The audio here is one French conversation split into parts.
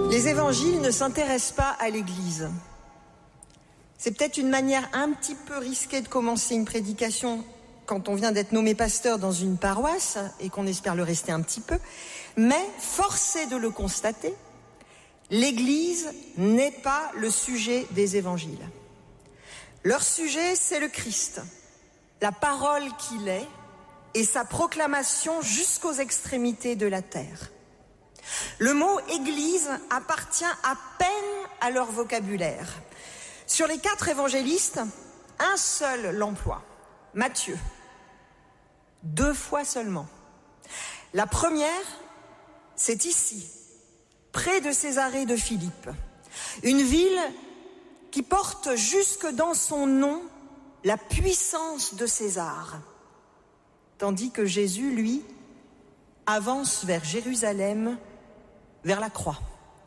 Les évangiles ne s'intéressent pas à l'Église. C'est peut-être une manière un petit peu risquée de commencer une prédication quand on vient d'être nommé pasteur dans une paroisse et qu'on espère le rester un petit peu. Mais force est de le constater, l'Église n'est pas le sujet des évangiles. Leur sujet, c'est le Christ, la parole qu'il est et sa proclamation jusqu'aux extrémités de la terre. Le mot « Église » appartient à peine à leur vocabulaire. Sur les 4 évangélistes, un seul l'emploie, Matthieu. 2 fois seulement. La première, c'est ici, près de Césarée de Philippe, une ville qui porte jusque dans son nom la puissance de César, tandis que Jésus, lui, avance vers Jérusalem, vers la croix.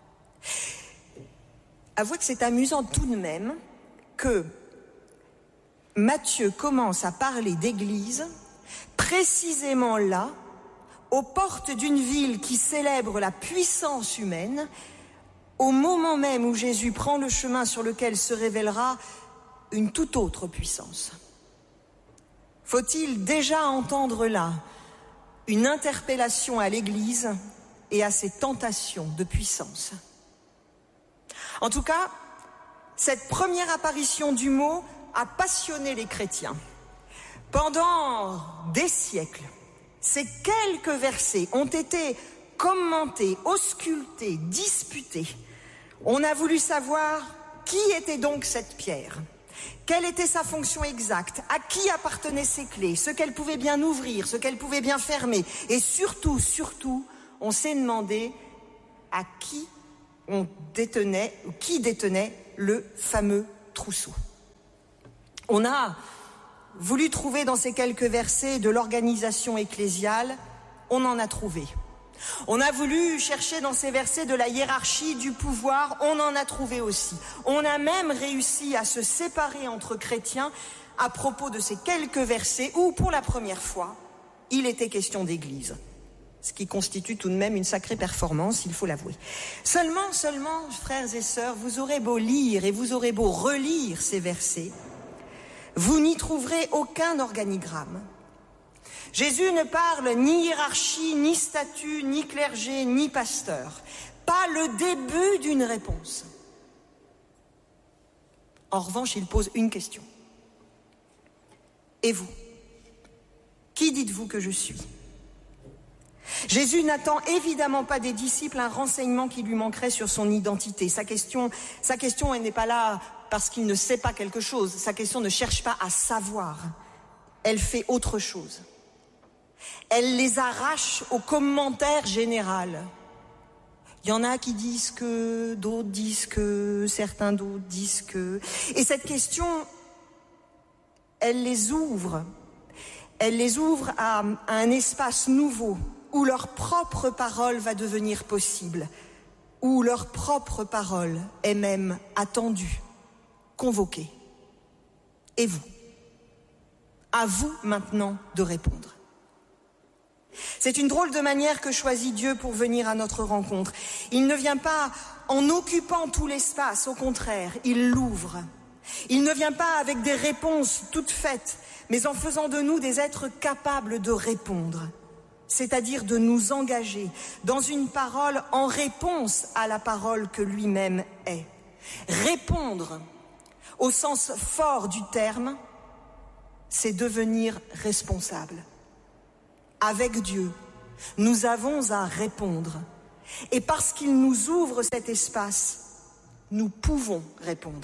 Avouez que c'est amusant tout de même que Matthieu commence à parler d'église précisément là, aux portes d'une ville qui célèbre la puissance humaine, au moment même où Jésus prend le chemin sur lequel se révélera une toute autre puissance. Faut-il déjà entendre là une interpellation à l'Église et à ses tentations de puissance? En tout cas, cette première apparition du mot a passionné les chrétiens. Pendant des siècles, ces quelques versets ont été commentés, auscultés, disputés. On a voulu savoir qui était donc cette pierre, quelle était sa fonction exacte, à qui appartenaient ses clés, ce qu'elle pouvait bien ouvrir, ce qu'elle pouvait bien fermer. Et surtout, on s'est demandé à qui qui détenait le fameux trousseau. On a voulu trouver dans ces quelques versets de l'organisation ecclésiale, on en a trouvé. On a voulu chercher dans ces versets de la hiérarchie, du pouvoir, on en a trouvé aussi. On a même réussi à se séparer entre chrétiens à propos de ces quelques versets où, pour la première fois, il était question d'église. Ce qui constitue tout de même une sacrée performance, il faut l'avouer. Seulement, frères et sœurs, vous aurez beau lire et vous aurez beau relire ces versets, vous n'y trouverez aucun organigramme. Jésus ne parle ni hiérarchie, ni statut, ni clergé, ni pasteur. Pas le début d'une réponse. En revanche, il pose une question. Et vous? Qui dites-vous que je suis? Jésus n'attend évidemment pas des disciples un renseignement qui lui manquerait sur son identité. Sa question, elle n'est pas là parce qu'il ne sait pas quelque chose. Sa question ne cherche pas à savoir. Elle fait autre chose. Elle les arrache au commentaire général. Il y en a qui disent que, d'autres disent que, certains d'autres disent que. Et cette question, elle les ouvre. Elle les ouvre à un espace nouveau, où leur propre parole va devenir possible, où leur propre parole est même attendue, convoquée. Et vous? À vous maintenant de répondre. C'est une drôle de manière que choisit Dieu pour venir à notre rencontre. Il ne vient pas en occupant tout l'espace, au contraire, il l'ouvre. Il ne vient pas avec des réponses toutes faites, mais en faisant de nous des êtres capables de répondre, c'est-à-dire de nous engager dans une parole en réponse à la parole que lui-même est. Répondre, au sens fort du terme, c'est devenir responsable. Avec Dieu, nous avons à répondre. Et parce qu'il nous ouvre cet espace, nous pouvons répondre.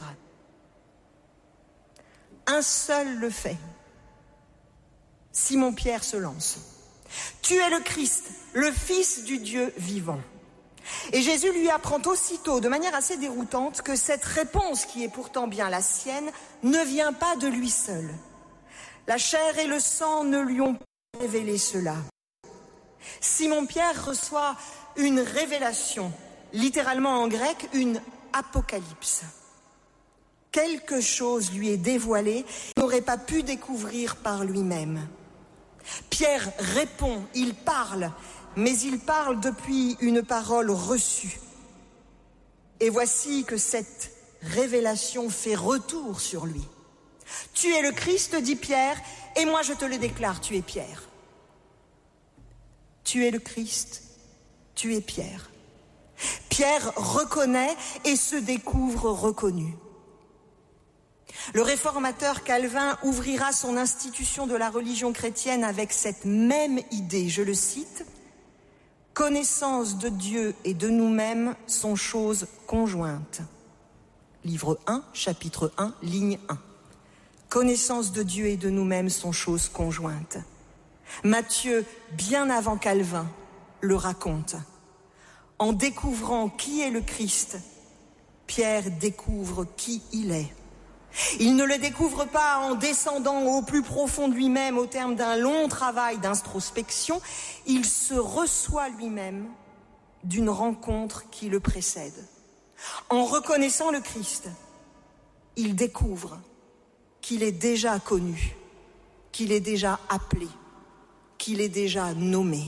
Un seul le fait. Simon-Pierre se lance. Tu es le Christ, le Fils du Dieu vivant. Et Jésus lui apprend aussitôt, de manière assez déroutante, que cette réponse, qui est pourtant bien la sienne, ne vient pas de lui seul. La chair et le sang ne lui ont pas révélé cela. Simon-Pierre reçoit une révélation, littéralement en grec, une apocalypse. Quelque chose lui est dévoilé qu'il n'aurait pas pu découvrir par lui-même. Pierre répond, il parle, mais il parle depuis une parole reçue. Et voici que cette révélation fait retour sur lui. Tu es le Christ, dit Pierre, et moi je te le déclare, tu es Pierre. Tu es le Christ, tu es Pierre. Pierre reconnaît et se découvre reconnu. Le réformateur Calvin ouvrira son institution de la religion chrétienne avec cette même idée, je le cite, « Connaissance de Dieu et de nous-mêmes sont choses conjointes ». Livre 1, chapitre 1, ligne 1. Connaissance de Dieu et de nous-mêmes sont choses conjointes. Matthieu, bien avant Calvin, le raconte. En découvrant qui est le Christ, Pierre découvre qui il est. Il ne le découvre pas en descendant au plus profond de lui-même au terme d'un long travail d'introspection. Il se reçoit lui-même d'une rencontre qui le précède. En reconnaissant le Christ, il découvre qu'il est déjà connu, qu'il est déjà appelé, qu'il est déjà nommé.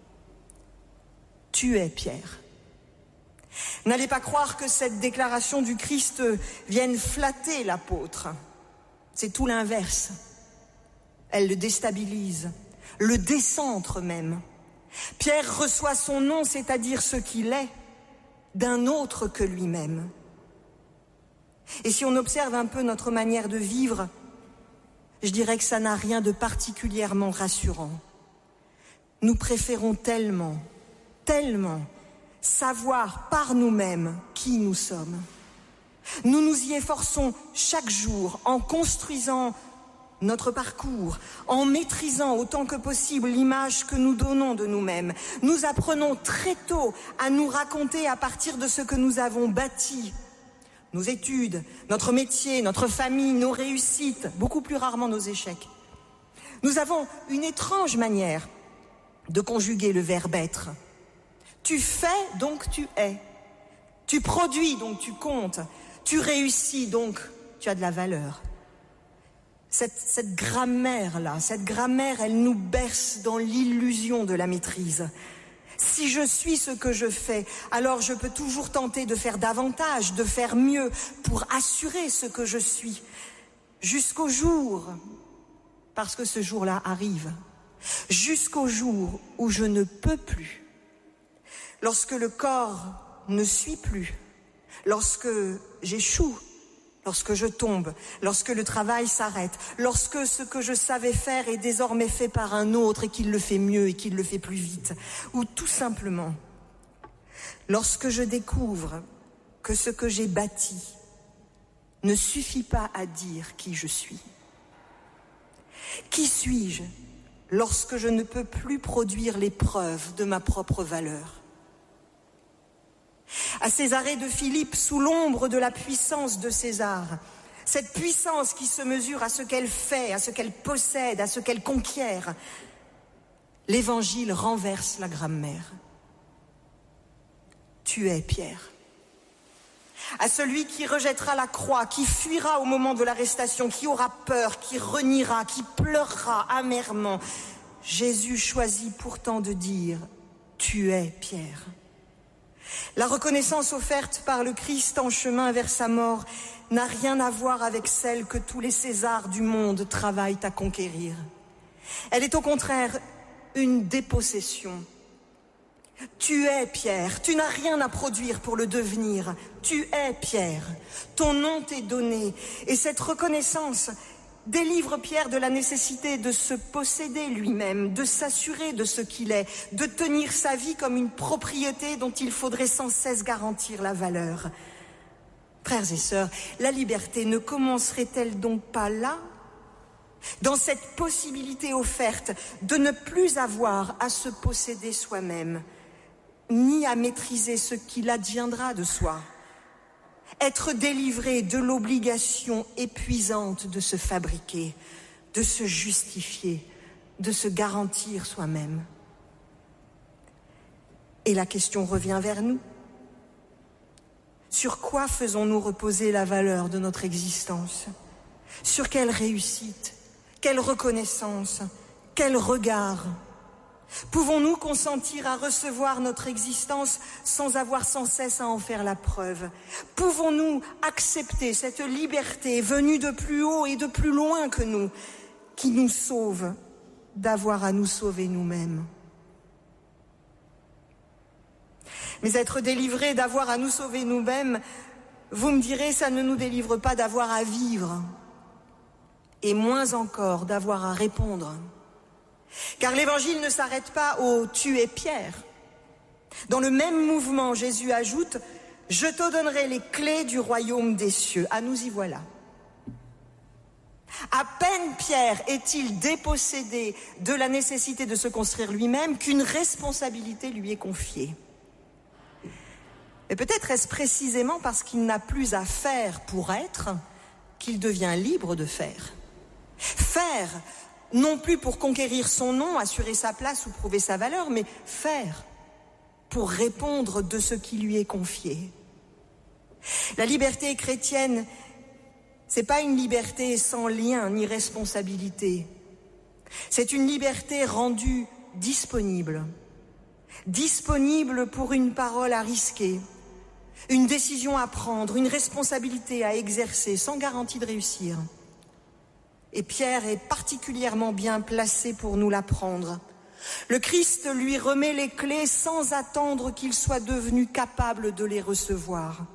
Tu es Pierre. N'allez pas croire que cette déclaration du Christ vienne flatter l'apôtre. C'est tout l'inverse. Elle le déstabilise, le décentre même. Pierre reçoit son nom, c'est-à-dire ce qu'il est, d'un autre que lui-même. Et si on observe un peu notre manière de vivre, je dirais que ça n'a rien de particulièrement rassurant. Nous préférons tellement savoir par nous-mêmes qui nous sommes. Nous nous y efforçons chaque jour en construisant notre parcours, en maîtrisant autant que possible l'image que nous donnons de nous-mêmes. Nous apprenons très tôt à nous raconter à partir de ce que nous avons bâti. Nos études, notre métier, notre famille, nos réussites, beaucoup plus rarement nos échecs. Nous avons une étrange manière de conjuguer le verbe être. Tu fais, donc tu es. Tu produis, donc tu comptes. Tu réussis, donc tu as de la valeur. Cette grammaire-là, elle nous berce dans l'illusion de la maîtrise. Si je suis ce que je fais, alors je peux toujours tenter de faire davantage, de faire mieux pour assurer ce que je suis. Jusqu'au jour, parce que ce jour-là arrive, jusqu'au jour où je ne peux plus. Lorsque le corps ne suit plus, lorsque j'échoue, lorsque je tombe, lorsque le travail s'arrête, lorsque ce que je savais faire est désormais fait par un autre et qu'il le fait mieux et qu'il le fait plus vite, ou tout simplement, lorsque je découvre que ce que j'ai bâti ne suffit pas à dire qui je suis. Qui suis-je lorsque je ne peux plus produire les preuves de ma propre valeur ? À Césarée de Philippe, sous l'ombre de la puissance de César, cette puissance qui se mesure à ce qu'elle fait, à ce qu'elle possède, à ce qu'elle conquiert, l'Évangile renverse la grammaire. Tu es Pierre. À celui qui rejettera la croix, qui fuira au moment de l'arrestation, qui aura peur, qui reniera, qui pleurera amèrement, Jésus choisit pourtant de dire « Tu es Pierre ». La reconnaissance offerte par le Christ en chemin vers sa mort n'a rien à voir avec celle que tous les Césars du monde travaillent à conquérir. Elle est au contraire une dépossession. Tu es Pierre, tu n'as rien à produire pour le devenir. Tu es Pierre, ton nom t'est donné. Et cette reconnaissance délivre Pierre de la nécessité de se posséder lui-même, de s'assurer de ce qu'il est, de tenir sa vie comme une propriété dont il faudrait sans cesse garantir la valeur. Frères et sœurs, la liberté ne commencerait-elle donc pas là ? Dans cette possibilité offerte de ne plus avoir à se posséder soi-même, ni à maîtriser ce qu'il adviendra de soi. Être délivré de l'obligation épuisante de se fabriquer, de se justifier, de se garantir soi-même. Et la question revient vers nous. Sur quoi faisons-nous reposer la valeur de notre existence ? Sur quelle réussite ? Quelle reconnaissance ? Quel regard ? Pouvons-nous consentir à recevoir notre existence sans avoir sans cesse à en faire la preuve? Pouvons-nous accepter cette liberté venue de plus haut et de plus loin que nous, qui nous sauve d'avoir à nous sauver nous-mêmes? Mais être délivré d'avoir à nous sauver nous-mêmes, vous me direz, ça ne nous délivre pas d'avoir à vivre, et moins encore d'avoir à répondre. Car l'évangile ne s'arrête pas au « tu es Pierre ». Dans le même mouvement, Jésus ajoute « Je te donnerai les clés du royaume des cieux ». Ah, nous y voilà. À peine Pierre est-il dépossédé de la nécessité de se construire lui-même qu'une responsabilité lui est confiée. Mais peut-être est-ce précisément parce qu'il n'a plus à faire pour être qu'il devient libre de faire. Faire, non plus pour conquérir son nom, assurer sa place ou prouver sa valeur, mais faire pour répondre de ce qui lui est confié. La liberté chrétienne, c'est pas une liberté sans lien ni responsabilité. C'est une liberté rendue disponible. Disponible pour une parole à risquer, une décision à prendre, une responsabilité à exercer sans garantie de réussir. Et Pierre est particulièrement bien placé pour nous l'apprendre. Le Christ lui remet les clés sans attendre qu'il soit devenu capable de les recevoir.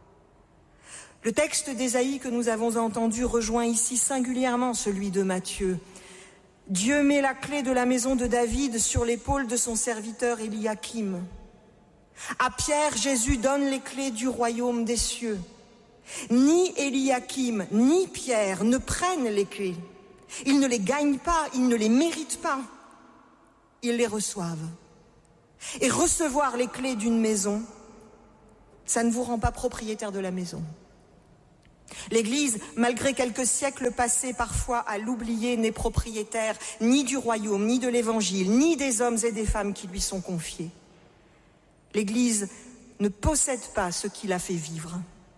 Le texte d'Ésaïe que nous avons entendu rejoint ici singulièrement celui de Matthieu. Dieu met la clé de la maison de David sur l'épaule de son serviteur Éliakim. À Pierre, Jésus donne les clés du royaume des cieux. Ni Éliakim, ni Pierre ne prennent les clés. Ils ne les gagnent pas, ils ne les méritent pas. Ils les reçoivent. Et recevoir les clés d'une maison, ça ne vous rend pas propriétaire de la maison. L'Église, malgré quelques siècles passés parfois à l'oublier, n'est propriétaire ni du royaume, ni de l'Évangile, ni des hommes et des femmes qui lui sont confiés. L'Église ne possède pas ce qui la fait vivre.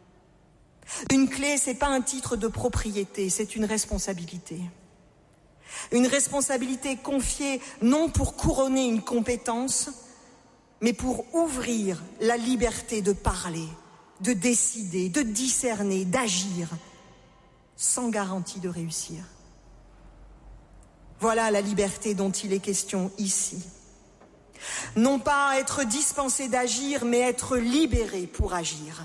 Une clé, ce n'est pas un titre de propriété, c'est une responsabilité. Une responsabilité confiée non pour couronner une compétence, mais pour ouvrir la liberté de parler, de décider, de discerner, d'agir, sans garantie de réussir. Voilà la liberté dont il est question ici. Non pas être dispensé d'agir, mais être libéré pour agir.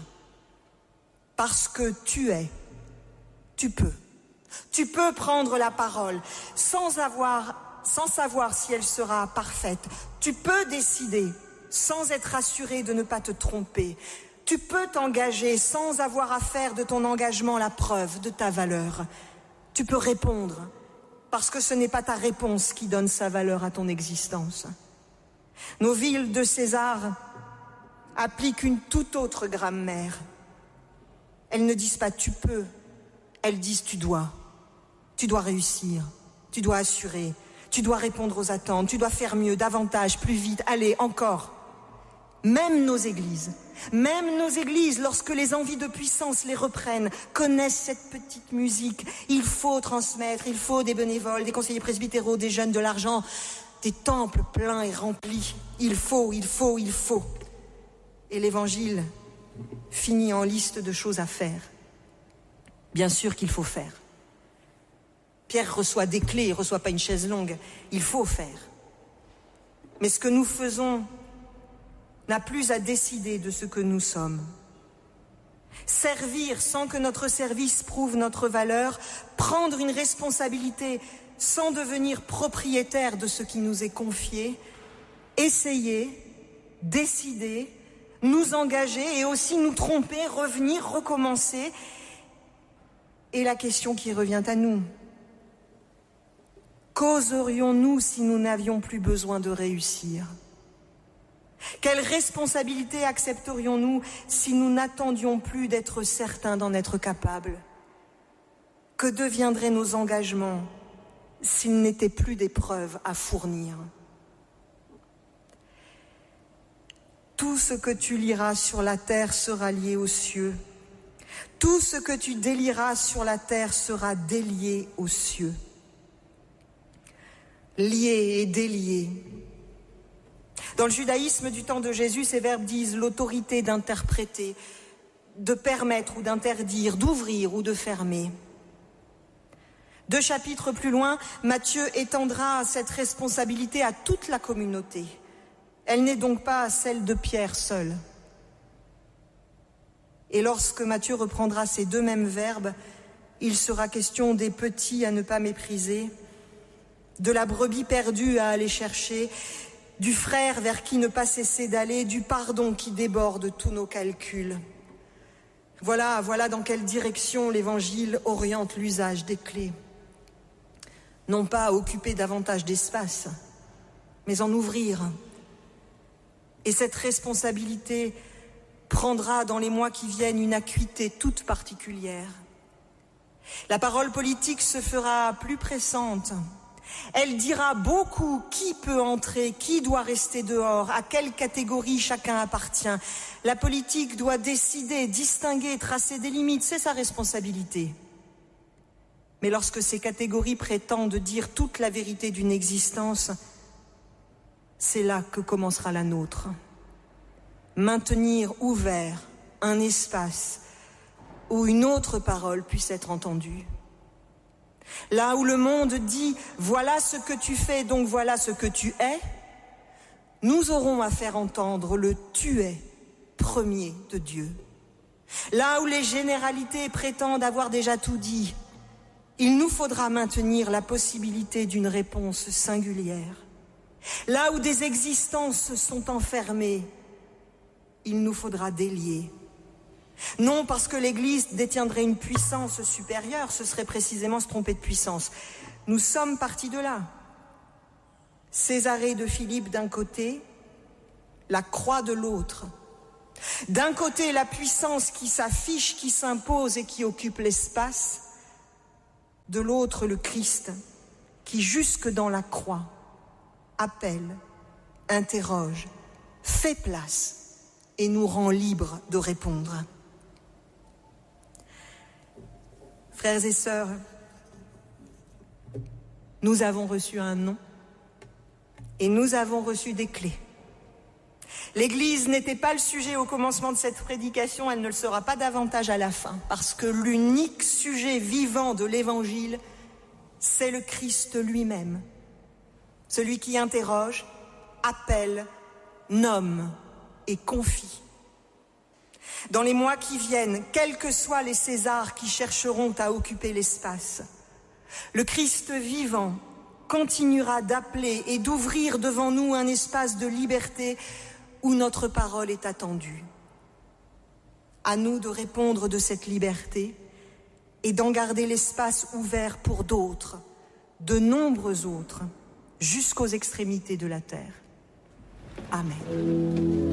Parce que tu es, tu peux prendre la parole sans savoir si elle sera parfaite. Tu peux décider sans être assuré de ne pas te tromper. Tu peux t'engager sans avoir à faire de ton engagement la preuve de ta valeur. Tu peux répondre parce que ce n'est pas ta réponse qui donne sa valeur à ton existence. Nos villes de César appliquent une toute autre grammaire. Elles ne disent pas « tu peux », elles disent « tu dois ». Tu dois réussir, tu dois assurer, tu dois répondre aux attentes, tu dois faire mieux, davantage, plus vite, allez, encore. Même nos églises, lorsque les envies de puissance les reprennent, connaissent cette petite musique. Il faut transmettre, il faut des bénévoles, des conseillers presbytéraux, des jeunes, de l'argent, des temples pleins et remplis. Il faut. Et l'évangile finit en liste de choses à faire. Bien sûr qu'il faut faire. Pierre reçoit des clés, il ne reçoit pas une chaise longue. Il faut faire. Mais ce que nous faisons n'a plus à décider de ce que nous sommes. Servir sans que notre service prouve notre valeur, prendre une responsabilité sans devenir propriétaire de ce qui nous est confié, essayer, décider, nous engager et aussi nous tromper, revenir, recommencer. Et la question qui revient à nous: qu'oserions-nous si nous n'avions plus besoin de réussir? Quelle responsabilité accepterions-nous si nous n'attendions plus d'être certains d'en être capables? Que deviendraient nos engagements s'ils n'étaient plus des preuves à fournir? Tout ce que tu liras sur la terre sera lié aux cieux. Tout ce que tu délieras sur la terre sera délié aux cieux. Lier et délier, Dans le judaïsme du temps de Jésus, ces verbes disent l'autorité d'interpréter, de permettre ou d'interdire, d'ouvrir ou de fermer. 2 chapitres plus loin, Matthieu étendra cette responsabilité à toute la communauté. Elle n'est donc pas celle de Pierre seul. Et lorsque Matthieu reprendra ces 2 mêmes verbes, il sera question des petits à ne pas mépriser, de la brebis perdue à aller chercher, du frère vers qui ne pas cesser d'aller, du pardon qui déborde tous nos calculs. Voilà dans quelle direction l'Évangile oriente l'usage des clés. Non pas à occuper davantage d'espace, mais en ouvrir. Et cette responsabilité prendra dans les mois qui viennent une acuité toute particulière. La parole politique se fera plus pressante. Elle dira beaucoup qui peut entrer, qui doit rester dehors, à quelle catégorie chacun appartient. La politique doit décider, distinguer, tracer des limites, c'est sa responsabilité. Mais lorsque ces catégories prétendent dire toute la vérité d'une existence, c'est là que commencera la nôtre. Maintenir ouvert un espace où une autre parole puisse être entendue. Là où le monde dit « voilà ce que tu fais, donc voilà ce que tu es », nous aurons à faire entendre le « tu es » premier de Dieu. Là où les généralités prétendent avoir déjà tout dit, il nous faudra maintenir la possibilité d'une réponse singulière. Là où des existences sont enfermées, il nous faudra délier. Non parce que l'Église détiendrait une puissance supérieure, ce serait précisément se tromper de puissance. Nous sommes partis de là. Césarée de Philippe d'un côté, la croix de l'autre. D'un côté, la puissance qui s'affiche, qui s'impose et qui occupe l'espace. De l'autre, le Christ qui, jusque dans la croix, appelle, interroge, fait place et nous rend libres de répondre. Frères et sœurs, nous avons reçu un nom et nous avons reçu des clés. L'Église n'était pas le sujet au commencement de cette prédication, elle ne le sera pas davantage à la fin, parce que l'unique sujet vivant de l'Évangile, c'est le Christ lui-même, celui qui interroge, appelle, nomme et confie. Dans les mois qui viennent, quels que soient les Césars qui chercheront à occuper l'espace, le Christ vivant continuera d'appeler et d'ouvrir devant nous un espace de liberté où notre parole est attendue. À nous de répondre de cette liberté et d'en garder l'espace ouvert pour d'autres, de nombreux autres, jusqu'aux extrémités de la terre. Amen.